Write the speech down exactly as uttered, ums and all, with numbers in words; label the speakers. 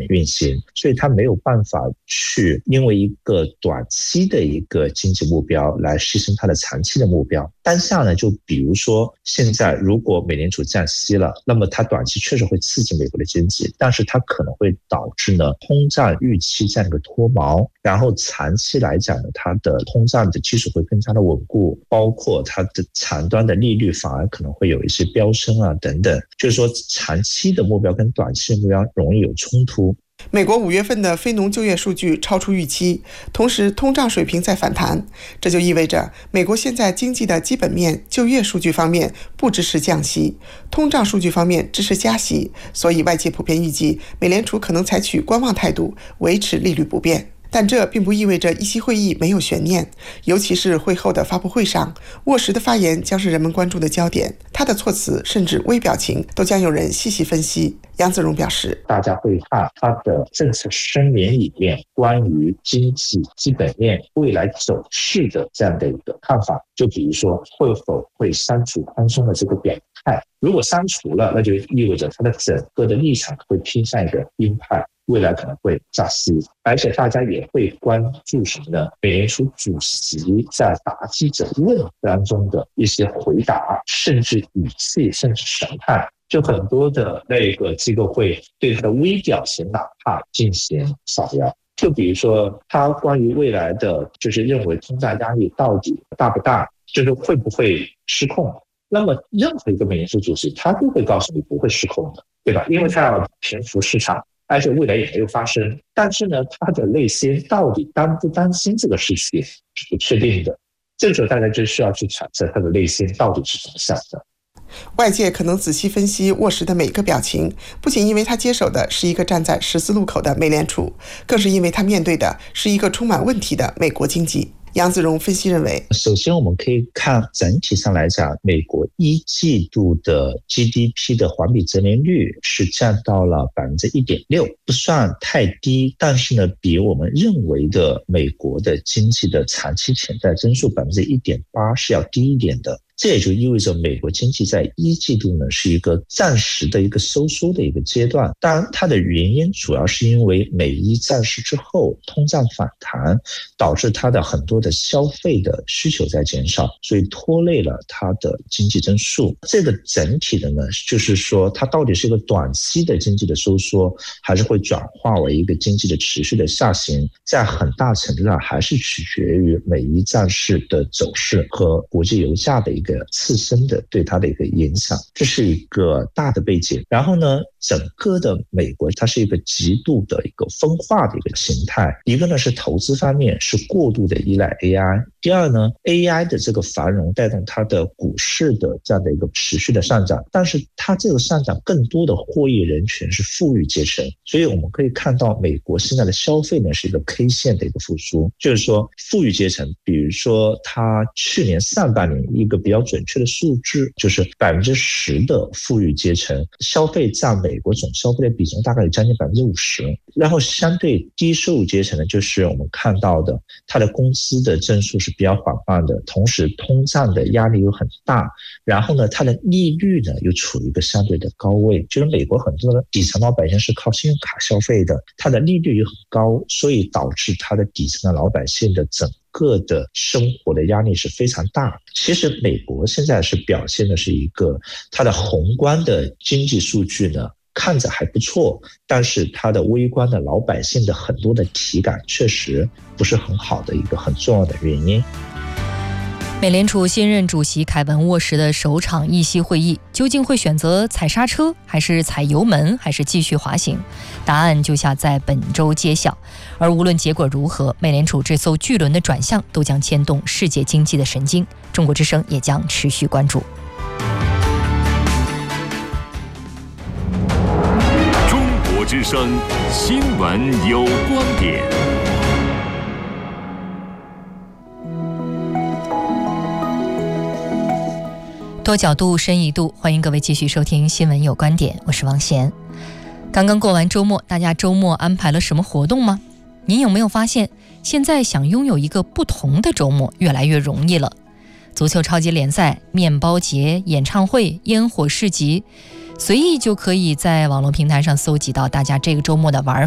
Speaker 1: 运行，所以它没有办法去因为一个短期的一个经济目标来牺牲它的长期的目标。当下呢，就比如说现在如果美联储降息了，那么它短期确实会刺激美国的经济，但是它可能会导致呢通胀预期这样一个脱锚，然后长期来讲呢，它的通胀的基础会更加的稳固，包括它的长端的利率反而可能会有一些飙升啊等等，就是说长期的目标跟短期的目标容易有冲突。
Speaker 2: 美国五月份的非农就业数据超出预期，同时通胀水平在反弹，这就意味着美国现在经济的基本面就业数据方面不支持降息，通胀数据方面支持加息，所以外界普遍预计美联储可能采取观望态度，维持利率不变。但这并不意味着议息会议没有悬念，尤其是会后的发布会上，沃什的发言将是人们关注的焦点，他的措辞甚至微表情都将有人细细分析。杨子荣表示，
Speaker 1: 大家会看他的政策声明里面关于经济基本面未来走势的这样的一个看法，就比如说会否会删除宽松的这个表态，如果删除了，那就意味着他的整个的立场会偏向一个鹰派，未来可能会加息，而且大家也会关注什么呢？美联储主席在答记者问当中的一些回答，甚至语气，甚至神态，就很多的那个机构会对他的微表情哪怕进行扫描。就比如说他关于未来的就是认为通胀压力到底大不大，就是会不会失控，那么任何一个美联储主席他都会告诉你不会失控的，对吧？因为他要平复市场，而且未来也没有发生，但是呢，他的内心到底担不担心这个事情是不确定的。这个时候大家就需要去揣测他的内心到底是怎么想的。
Speaker 2: 外界可能仔细分析沃什的每个表情，不仅因为他接手的是一个站在十字路口的美联储，更是因为他面对的是一个充满问题的美国经济。杨子荣分析认为，
Speaker 1: 首先我们可以看整体上来讲，美国一季度的 G D P 的环比增年率是降到了 百分之一点六， 不算太低，但是呢，比我们认为的美国的经济的长期潜在增速 百分之一点八 是要低一点的。这也就意味着美国经济在一季度呢是一个暂时的一个收缩的一个阶段，当然它的原因主要是因为美伊战事之后通胀反弹，导致它的很多的消费的需求在减少，所以拖累了它的经济增速。这个整体的呢，就是说它到底是一个短期的经济的收缩，还是会转化为一个经济的持续的下行，在很大程度上还是取决于美伊战事的走势和国际油价的一个次生的对它的一个影响，这是一个大的背景。然后呢，整个的美国它是一个极度的一个分化的一个形态，一个呢是投资方面是过度的依赖 A I， 第二呢 A I 的这个繁荣带动它的股市的这样的一个持续的上涨，但是它这个上涨更多的获益人群是富裕阶层，所以我们可以看到美国现在的消费呢是一个 K 线的一个复苏，就是说富裕阶层，比如说它去年上半年一个比较准确的数字就是 百分之十 的富裕阶层消费占美国总消费的比重大概有将近 百分之五十， 然后相对低收入阶层呢，就是我们看到的它的工资的增速是比较缓慢的，同时通胀的压力又很大，然后呢它的利率呢又处于一个相对的高位，就是美国很多的底层老百姓是靠信用卡消费的，它的利率又很高，所以导致它的底层的老百姓的整个的生活的压力是非常大。其实美国现在是表现的是一个它的宏观的经济数据呢看着还不错，但是它的微观的老百姓的很多的体感确实不是很好的一个很重要的原因。
Speaker 3: 美联储新任主席凯文沃什的首场议息会议究竟会选择踩刹车，还是踩油门，还是继续滑行？答案就下在本周揭晓。而无论结果如何，美联储这艘巨轮的转向都将牵动世界经济的神经。中国之声也将持续关注。
Speaker 4: 中国之声新闻有观点。
Speaker 3: 多角度深一度，欢迎各位继续收听新闻有观点，我是王贤。刚刚过完周末，大家周末安排了什么活动吗？您有没有发现，现在想拥有一个不同的周末越来越容易了？足球超级联赛、面包节、演唱会、烟火市集，随意就可以在网络平台上搜集到大家这个周末的玩